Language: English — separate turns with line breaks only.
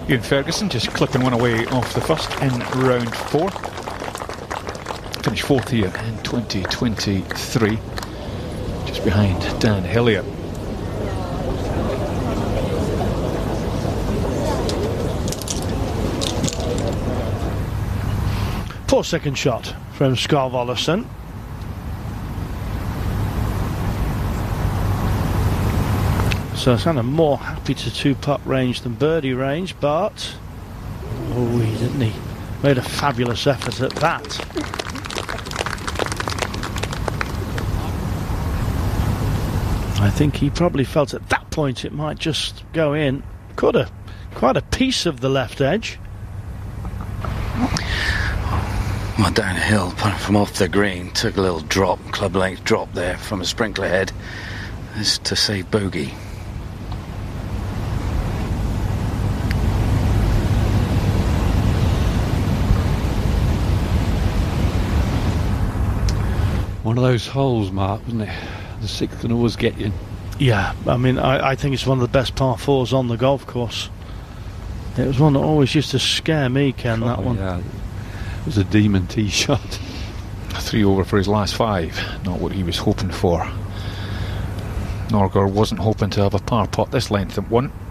Ian Ferguson just clipping one away off the first in round 4. Finished 4th here in 2023, just behind Dan Hillier.
Poor second shot from Skov Olafsson. So it's kind of more happy to 2-putt range than birdie range, but didn't he? Made a fabulous effort at that. I think he probably felt at that point it might just go in. Quite a piece of the left edge.
Well, downhill, from off the green, took a little drop, club length drop there from a sprinkler head, as to save bogey.
One of those holes, Mark, wasn't it? The 6th can always get you.
Yeah, I mean, I think it's one of the best par 4s on the golf course. It was one that always used to scare me, Ken, that one.
Yeah. It was a demon tee shot.
3 over for his last 5, not what he was hoping for. Norgard wasn't hoping to have a par putt this length at 1.